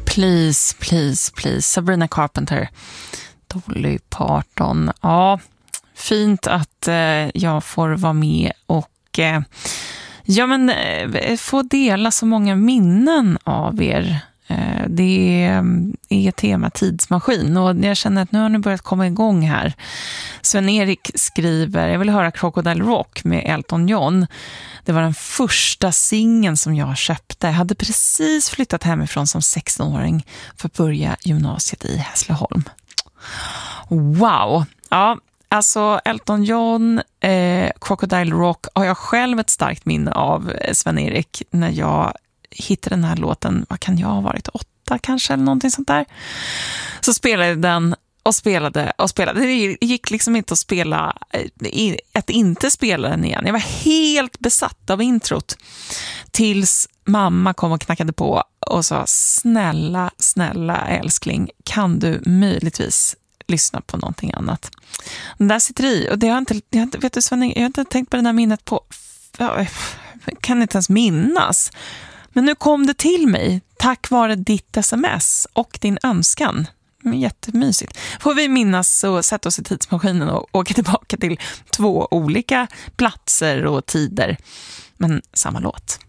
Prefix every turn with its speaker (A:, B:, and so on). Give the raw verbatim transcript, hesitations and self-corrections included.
A: Please, please, please. Sabrina Carpenter. Dolly Parton. Ja, fint att eh, jag får vara med och eh, ja, men, eh, få dela så många minnen av er. Eh, det är tema tidsmaskin och jag känner att nu har ni börjat komma igång här. Sven-Erik skriver, jag vill höra Crocodile Rock med Elton John. Det var den första singeln som jag köpte. Jag hade precis flyttat hemifrån som sexton-åring för att börja gymnasiet i Hässleholm. Wow! Ja, alltså Elton John, eh, Crocodile Rock har jag själv ett starkt minne av, Sven-Erik, när jag hittade den här låten. Vad kan jag ha varit? Åtta kanske eller någonting sånt där. Så spelade den och spelade och spelade. Det gick liksom inte att spela, att inte spela den igen. Jag var helt besatt av introt tills mamma kom och knackade på och sa, snälla, snälla älskling, kan du möjligtvis lyssna på någonting annat? Den där sitter i, och det har inte, jag har inte, vet du Sven, jag har inte tänkt på det där minnet på, jag kan inte ens minnas. Men nu kom det till mig tack vare ditt sms och din önskan. Jättemysigt. Får vi minnas och sätta oss i tidsmaskinen och åka tillbaka till två olika platser och tider, men samma låt.